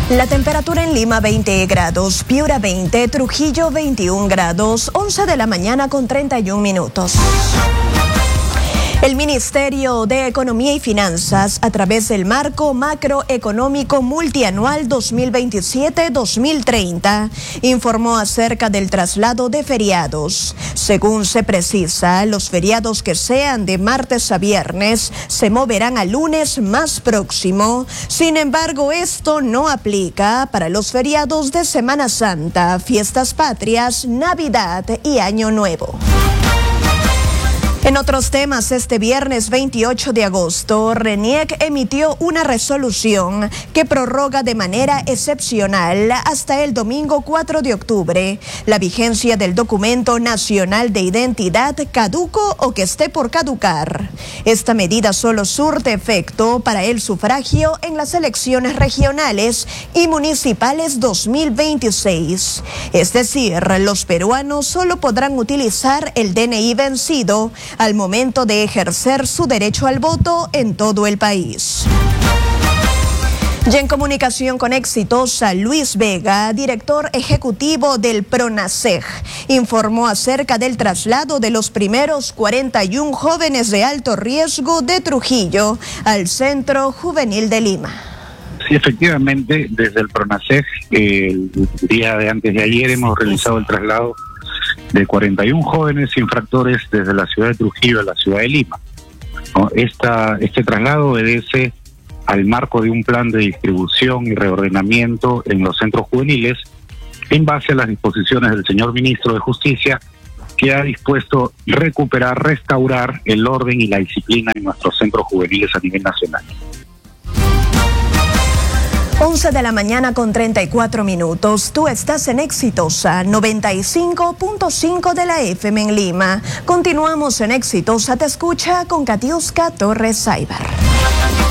La temperatura en Lima 20 grados, Piura 20, Trujillo 21 grados, 11 de la mañana con 31 minutos. El Ministerio de Economía y Finanzas, a través del Marco Macroeconómico Multianual 2027-2030, informó acerca del traslado de feriados. Según se precisa, los feriados que sean de martes a viernes se moverán al lunes más próximo. Sin embargo, esto no aplica para los feriados de Semana Santa, Fiestas Patrias, Navidad y Año Nuevo. En otros temas, este viernes 28 de agosto, RENIEC emitió una resolución que prorroga de manera excepcional hasta el domingo 4 de octubre la vigencia del documento nacional de identidad caduco o que esté por caducar. Esta medida solo surte efecto para el sufragio en las elecciones regionales y municipales 2026. Es decir, los peruanos solo podrán utilizar el DNI vencido al momento de ejercer su derecho al voto en todo el país. Y en comunicación con Exitosa, Luis Vega, director ejecutivo del PRONASEG, informó acerca del traslado de los primeros 41 jóvenes de alto riesgo de Trujillo al Centro Juvenil de Lima. Sí, efectivamente, desde el PRONASEG, el día de antes de ayer hemos realizado el traslado de 41 jóvenes infractores desde la ciudad de Trujillo a la ciudad de Lima. Este traslado obedece al marco de un plan de distribución y reordenamiento en los centros juveniles en base a las disposiciones del señor ministro de Justicia, que ha dispuesto recuperar, restaurar el orden y la disciplina en nuestros centros juveniles a nivel nacional. 11 de la mañana con 34 minutos. Tú estás en Exitosa 95.5 de la FM en Lima. Continuamos en Exitosa Te Escucha con Katiuska Torres Saibar.